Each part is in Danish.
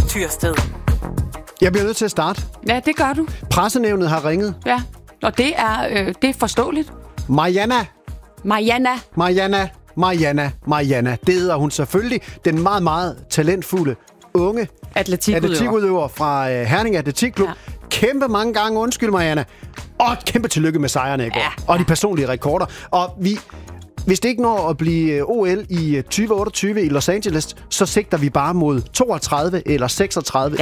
Tyrsted. Jeg bliver nødt til at starte. Ja, det gør du. Pressenævnet har ringet. Ja, og det er forståeligt. Mariana. Det hedder hun selvfølgelig. Den meget, meget talentfulde unge atletikudøver fra Herning Atletikklub. Ja. Kæmpe mange gange undskyld, Mariana. Og kæmpe tillykke med sejrene i går. Ja. Og de personlige rekorder. Og hvis det ikke når at blive OL i 2028 i Los Angeles, så sigter vi bare mod 32 eller 36.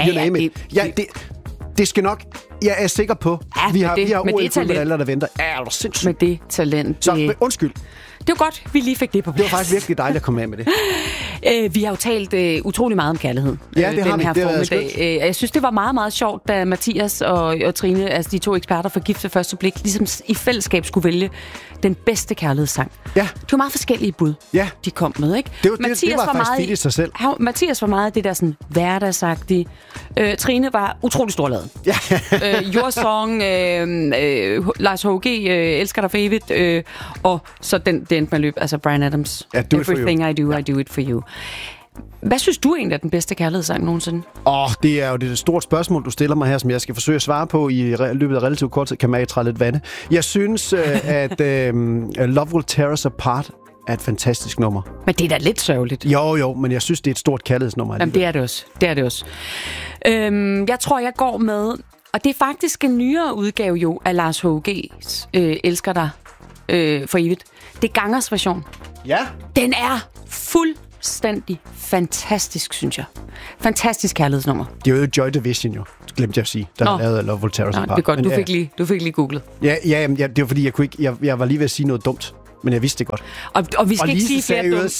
Det skal nok. Jeg er sikker på. Ja, vi har OL-medaljer, der venter. Ja, det er sindssygt. Med det talent. Så undskyld. Det var godt, vi lige fik det på plads. Det var faktisk virkelig dejligt at komme af med det. Vi har jo talt utrolig meget om kærlighed. Ja, det har vi. Det har formiddag. Jeg synes, det var meget, meget sjovt, da Mathias og Trine, altså de to eksperter for Gift ved første blik, ligesom i fællesskab skulle vælge den bedste kærlighedssang. Ja. Det var meget forskellige bud, de kom med, ikke? Det var faktisk fedt i sig selv. Mathias var meget det der sådan hverdagsagtige. Trine var utrolig storladen. Ja. Your Song, Lars H.G. Elsker dig for evigt, og så den endte med løb, altså Bryan Adams. Ja, Everything I Do, I Do It For You. Hvad synes du egentlig er den bedste kærlighedssang nogensinde? Det er jo det stort spørgsmål, du stiller mig her, som jeg skal forsøge at svare på i løbet af relativt kort tid. Kan man ikke træde lidt vande? Jeg synes, at Love Will Tear Us Apart er et fantastisk nummer. Men det er da lidt sørgeligt. Jo, men jeg synes, det er et stort kærlighedsnummer. Jamen, det er det også. Jeg tror, jeg går med... Og det er faktisk en nyere udgave jo af Lars H.G.'s Elsker dig for evigt. Det er Gangers version. Ja. Den er fuldstændig fantastisk, synes jeg. Fantastisk kærlighedsnummer. Det er jo Joy Division, jo. Glemte jeg at sige. Der har lavet Love Will Tear Us Apart. Det er godt. Du fik lige googlet. Ja, det var fordi, jeg kunne ikke... Jeg var lige ved at sige noget dumt, men jeg vidste det godt. Og vi skal ikke sige flere dumme...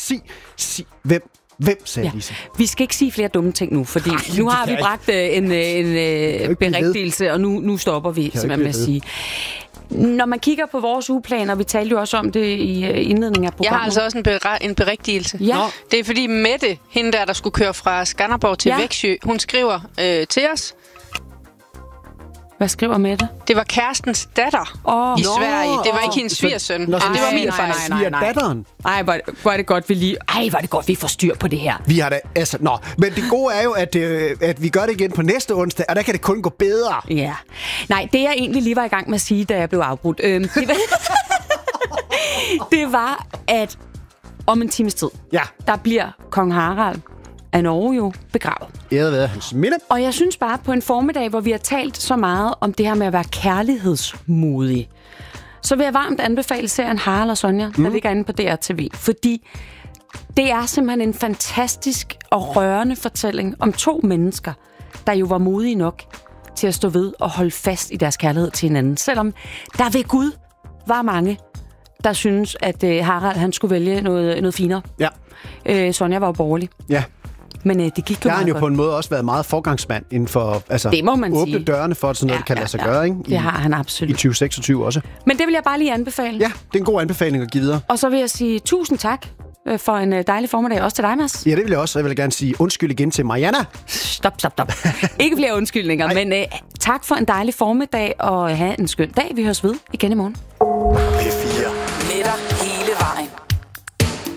Hvem sagde Lise? Vi skal ikke sige flere dumme ting nu, fordi nu har vi bragt en berigtigelse, og nu stopper vi simpelthen med at sige. Når man kigger på vores ugeplaner, vi talte jo også om det i indledningen af programmet. Jeg har altså også en berigtigelse. Ja. Det er fordi Mette, hende der skulle køre fra Skanderborg til Växjö, hun skriver til os. Hvad skriver Mette? Det var kærestens datter i Sverige. Det var ikke hendes svigersøn. Det var min fejl. Svigerdatteren? Ej, hvor er det godt, vi får styr på det her. Vi har det, men det gode er jo, at vi gør det igen på næste onsdag, og der kan det kun gå bedre. Ja. Nej, det jeg egentlig lige var i gang med at sige, da jeg blev afbrudt, det var, at om en times tid, der bliver kong Harald af Norge jo begravet. Æret være hans minde. Og jeg synes bare, på en formiddag, hvor vi har talt så meget om det her med at være kærlighedsmodig, så vil jeg varmt anbefale serien Harald og Sonja, der ligger inde på DRTV. Fordi det er simpelthen en fantastisk og rørende fortælling om to mennesker, der jo var modige nok til at stå ved og holde fast i deres kærlighed til hinanden. Selvom der ved Gud var mange, der synes, at Harald han skulle vælge noget finere. Ja. Sonja var jo borgerlig. Ja. Men det gik jo der har han jo på en måde også været meget forgangsmand inden for det må man åbne sige. Dørene for, at sådan noget kan lade sig gøre. Ikke? Det har han absolut. I 2026 også. Men det vil jeg bare lige anbefale. Ja, det er en god anbefaling at give videre. Og så vil jeg sige tusind tak for en dejlig formiddag, også til dig, Mads. Ja, det vil jeg også. Jeg vil gerne sige undskyld igen til Mariana. Stop. Ikke flere undskyldninger, men tak for en dejlig formiddag, og have en skøn dag. Vi høres ved igen i morgen.